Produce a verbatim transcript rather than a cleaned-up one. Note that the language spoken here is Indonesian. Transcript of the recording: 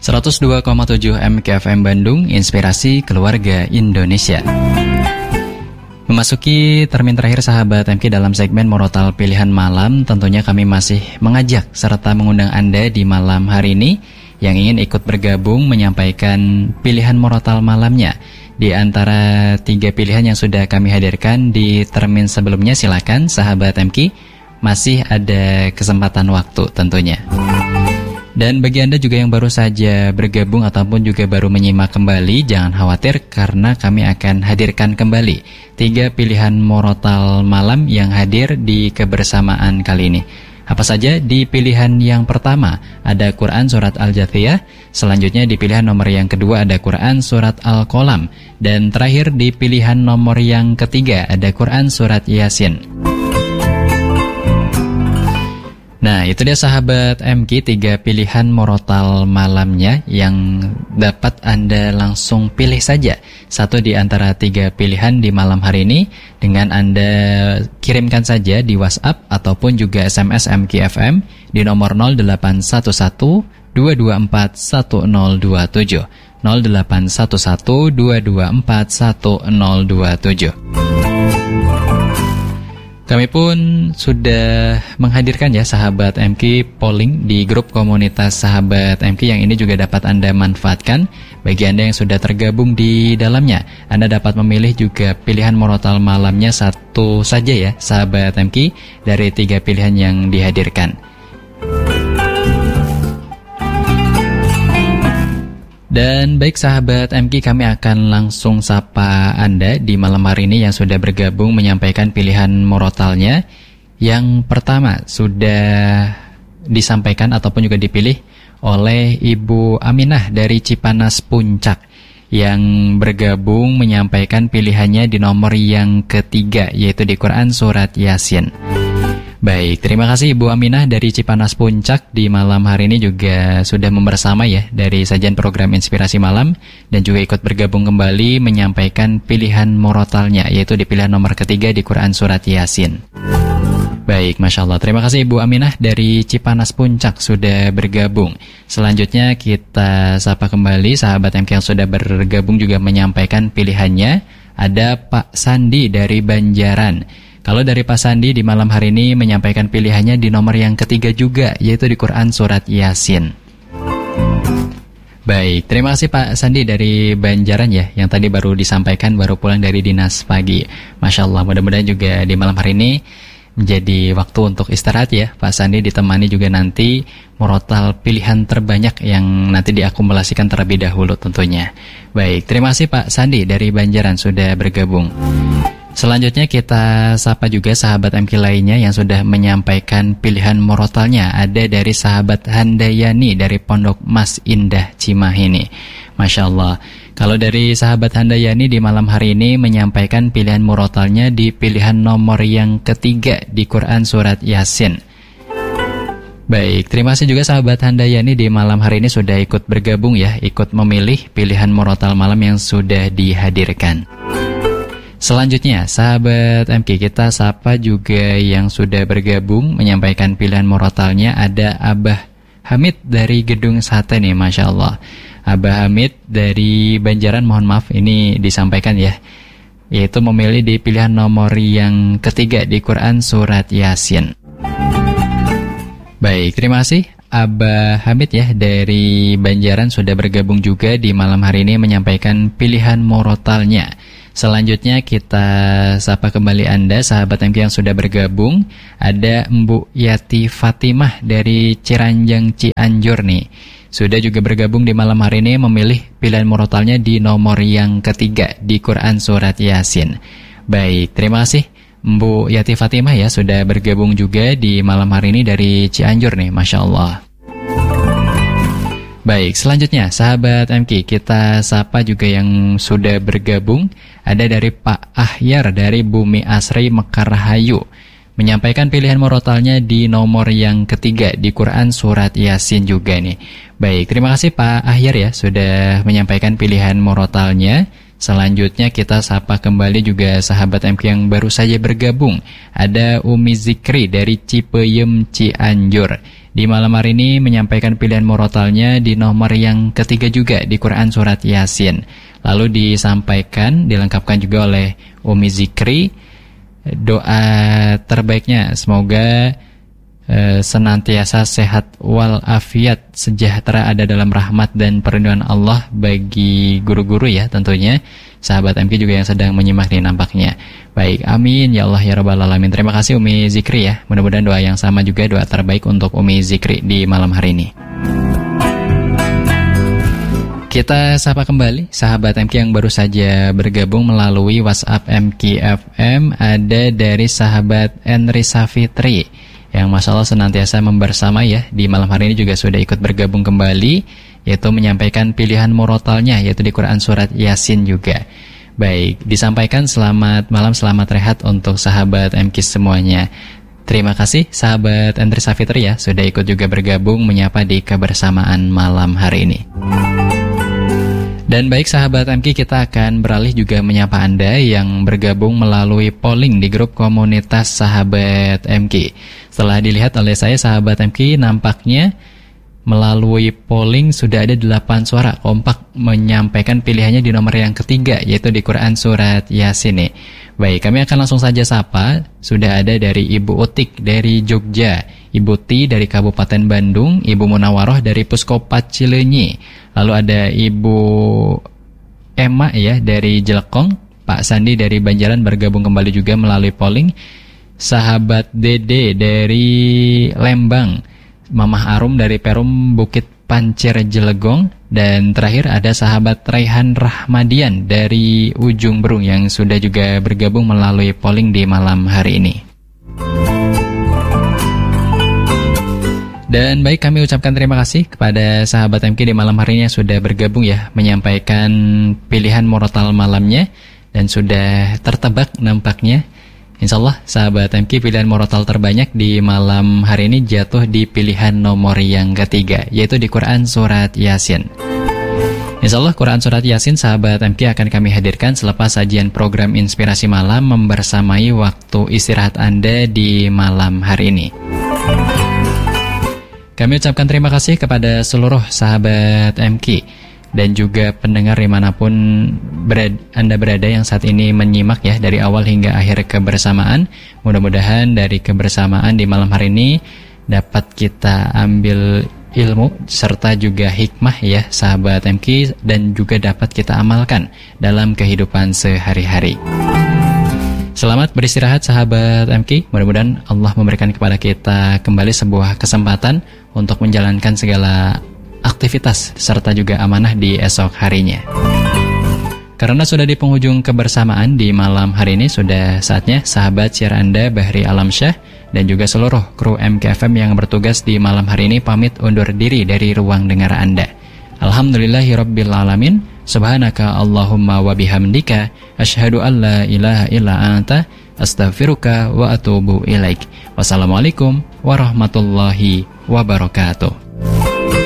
seratus dua koma tujuh M K F M Bandung, inspirasi keluarga Indonesia. Memasuki termin terakhir sahabat M K dalam segmen Murotal Pilihan Malam, tentunya kami masih mengajak serta mengundang Anda di malam hari ini yang ingin ikut bergabung menyampaikan pilihan Murotal malamnya. Di antara tiga pilihan yang sudah kami hadirkan di termin sebelumnya, silakan sahabat M K, masih ada kesempatan waktu tentunya. Dan bagi Anda juga yang baru saja bergabung ataupun juga baru menyimak kembali, jangan khawatir karena kami akan hadirkan kembali tiga pilihan Murotal malam yang hadir di kebersamaan kali ini. Apa saja? Di pilihan yang pertama ada Quran Surat Al-Jathiyah, selanjutnya di pilihan nomor yang kedua ada Quran Surat Al-Qalam, dan terakhir di pilihan nomor yang ketiga ada Quran Surat Yasin. Nah, itu dia sahabat M K, tiga pilihan Murotal malamnya yang dapat Anda langsung pilih saja satu di antara tiga pilihan di malam hari ini dengan Anda kirimkan saja di WhatsApp ataupun juga S M S M K F M di nomor nol delapan satu satu dua dua empat satu nol dua tujuh nol delapan satu satu dua dua empat satu nol dua tujuh. Kami pun sudah menghadirkan ya sahabat M K polling di grup komunitas sahabat M K yang ini juga dapat Anda manfaatkan. Bagi Anda yang sudah tergabung di dalamnya, Anda dapat memilih juga pilihan Murotal malamnya satu saja ya sahabat M K dari tiga pilihan yang dihadirkan. Dan baik sahabat M K, kami akan langsung sapa Anda di malam hari ini yang sudah bergabung menyampaikan pilihan Murotalnya. Yang pertama sudah disampaikan ataupun juga dipilih oleh Ibu Aminah dari Cipanas Puncak yang bergabung menyampaikan pilihannya di nomor yang ketiga, yaitu di Quran Surat Yasin. Baik, terima kasih Ibu Aminah dari Cipanas Puncak. Di malam hari ini juga sudah membersama ya dari sajian program Inspirasi Malam dan juga ikut bergabung kembali menyampaikan pilihan Murotalnya, yaitu di pilihan nomor ketiga di Quran Surat Yasin. Baik, Masya Allah, terima kasih Ibu Aminah dari Cipanas Puncak sudah bergabung. Selanjutnya kita sapa kembali sahabat M K yang sudah bergabung juga menyampaikan pilihannya. Ada Pak Sandi dari Banjaran. Kalau dari Pak Sandi di malam hari ini menyampaikan pilihannya di nomor yang ketiga juga, yaitu di Quran Surat Yasin. Baik, terima kasih Pak Sandi dari Banjaran ya, yang tadi baru disampaikan, baru pulang dari dinas pagi. Masya Allah, mudah-mudahan juga di malam hari ini menjadi waktu untuk istirahat ya Pak Sandi, ditemani juga nanti Murotal pilihan terbanyak yang nanti diakumulasikan terlebih dahulu tentunya. Baik, terima kasih Pak Sandi dari Banjaran sudah bergabung. Selanjutnya kita sapa juga sahabat M K lainnya yang sudah menyampaikan pilihan Murotalnya. Ada dari sahabat Handayani dari Pondok Mas Indah Cimahi ini. Masya Allah. Kalau dari sahabat Handayani di malam hari ini menyampaikan pilihan Murotalnya di pilihan nomor yang ketiga di Quran Surat Yasin. Baik, terima kasih juga sahabat Handayani di malam hari ini sudah ikut bergabung ya, ikut memilih pilihan Murotal malam yang sudah dihadirkan. Selanjutnya, sahabat M K, kita sapa juga yang sudah bergabung menyampaikan pilihan Murotalnya. Ada Abah Hamid dari Gedung Sate nih, Masya Allah. Abah Hamid dari Banjaran, mohon maaf ini disampaikan ya, yaitu memilih di pilihan nomor yang ketiga di Quran Surat Yasin. Baik, terima kasih Abah Hamid ya dari Banjaran sudah bergabung juga di malam hari ini menyampaikan pilihan Murotalnya. Selanjutnya kita sapa kembali Anda sahabat M K yang sudah bergabung. Ada Mbak Yati Fatimah dari Ciranjang Cianjur nih, sudah juga bergabung di malam hari ini memilih pilihan Murotalnya di nomor yang ketiga di Quran Surat Yasin. Baik, terima kasih Mbak Yati Fatimah ya sudah bergabung juga di malam hari ini dari Cianjur nih, Masya Allah. Baik, selanjutnya sahabat M K, kita sapa juga yang sudah bergabung. Ada dari Pak Ahyar dari Bumi Asri Mekarhayu, menyampaikan pilihan Murotalnya di nomor yang ketiga di Quran Surat Yasin juga nih. Baik, terima kasih Pak Ahyar ya sudah menyampaikan pilihan Murotalnya. Selanjutnya kita sapa kembali juga sahabat M K yang baru saja bergabung. Ada Umi Zikri dari Cipeyem Cianjur. Di malam hari ini menyampaikan pilihan murotalnya di nomor yang ketiga juga di Quran Surat Yasin. Lalu disampaikan, dilengkapkan juga oleh Umi Zikri doa terbaiknya. Semoga eh, senantiasa sehat walafiat, sejahtera, ada dalam rahmat dan perlindungan Allah bagi guru-guru ya tentunya. Sahabat M K juga yang sedang menyimak nih nampaknya. Baik, amin ya Allah ya Rabbal Alamin. Terima kasih Umi Zikri ya. Mudah-mudahan doa yang sama juga, doa terbaik untuk Umi Zikri di malam hari ini. Kita sapa kembali sahabat M K yang baru saja bergabung melalui WhatsApp M K F M. Ada dari sahabat Enri Safitri yang Masya Allah senantiasa membersama ya. Di malam hari ini juga sudah ikut bergabung kembali, yaitu menyampaikan pilihan murotalnya, yaitu di Quran Surat Yasin juga. Baik, disampaikan selamat malam, selamat rehat untuk sahabat M K semuanya. Terima kasih sahabat Enri Safitri ya, sudah ikut juga bergabung menyapa di kebersamaan malam hari ini. Dan baik sahabat M K, kita akan beralih juga menyapa Anda yang bergabung melalui polling di grup komunitas sahabat M K. Setelah dilihat oleh saya sahabat M K, nampaknya melalui polling sudah ada delapan suara kompak menyampaikan pilihannya di nomor yang ketiga, yaitu di Quran Surat Yasin. Baik, kami akan langsung saja sapa. Sudah ada dari Ibu Utik dari Jogja, Ibu Ti dari Kabupaten Bandung, Ibu Munawaroh dari Puskopat Cileunyi, lalu ada Ibu Emma ya dari Jelekong, Pak Sandi dari Banjaran bergabung kembali juga melalui polling, sahabat Dede dari Lembang, Mamah Arum dari Perum Bukit Pancir Jelegong, dan terakhir ada sahabat Raihan Rahmadian dari Ujung Berung yang sudah juga bergabung melalui polling di malam hari ini. Dan baik, kami ucapkan terima kasih kepada sahabat M K di malam hari ini yang sudah bergabung ya, menyampaikan pilihan murotal malamnya dan sudah tertebak nampaknya. Insyaallah sahabat M K, pilihan murotal terbanyak di malam hari ini jatuh di pilihan nomor yang ketiga, yaitu di Quran Surat Yasin. Insyaallah Quran Surat Yasin sahabat M K akan kami hadirkan selepas sajian program Inspirasi Malam membersamai waktu istirahat Anda di malam hari ini. Kami ucapkan terima kasih kepada seluruh sahabat M K dan juga pendengar dimanapun berada, Anda berada yang saat ini menyimak ya dari awal hingga akhir kebersamaan. Mudah-mudahan dari kebersamaan di malam hari ini dapat kita ambil ilmu serta juga hikmah ya sahabat M K, dan juga dapat kita amalkan dalam kehidupan sehari-hari. Selamat beristirahat sahabat M K. Mudah-mudahan Allah memberikan kepada kita kembali sebuah kesempatan untuk menjalankan segala aktivitas serta juga amanah di esok harinya. Karena sudah di penghujung kebersamaan di malam hari ini, sudah saatnya sahabat siar Anda Bahri Alamsyah dan juga seluruh kru M K F M yang bertugas di malam hari ini pamit undur diri dari ruang dengar Anda. Alhamdulillahirabbil alamin. Subhanaka Allahumma wa bihamdika asyhadu an la ilaha illa anta astaghfiruka wa atubu ilaik. Wassalamualaikum warahmatullahi wabarakatuh.